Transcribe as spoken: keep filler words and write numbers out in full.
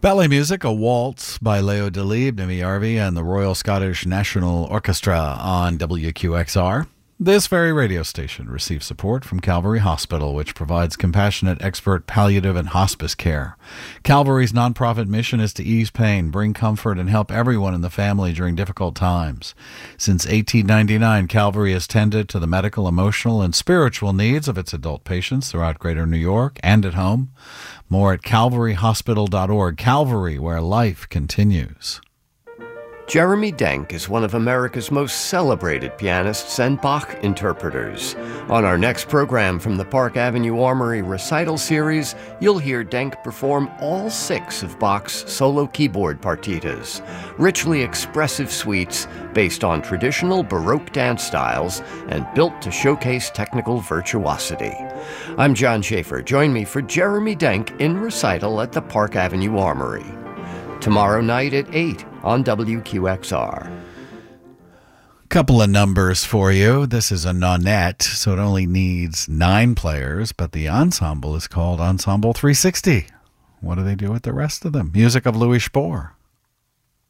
Ballet music, a waltz by Leo Delibes, Nimi Arvi, and the Royal Scottish National Orchestra on W Q X R. This very radio station receives support from Calvary Hospital, which provides compassionate, expert palliative and hospice care. Calvary's nonprofit mission is to ease pain, bring comfort, and help everyone in the family during difficult times. Since eighteen ninety-nine, Calvary has tended to the medical, emotional, and spiritual needs of its adult patients throughout Greater New York and at home. More at calvary hospital dot org. Calvary, where life continues. Jeremy Denk is one of America's most celebrated pianists and Bach interpreters. On our next program from the Park Avenue Armory Recital Series, you'll hear Denk perform all six of Bach's solo keyboard partitas, richly expressive suites based on traditional Baroque dance styles and built to showcase technical virtuosity. I'm John Schaefer. Join me for Jeremy Denk in recital at the Park Avenue Armory. Tomorrow night at eight on W Q X R. Couple of numbers for you. This is a nonette, so it only needs nine players, but the ensemble is called Ensemble three sixty. What do they do with the rest of them? Music of Louis Spohr.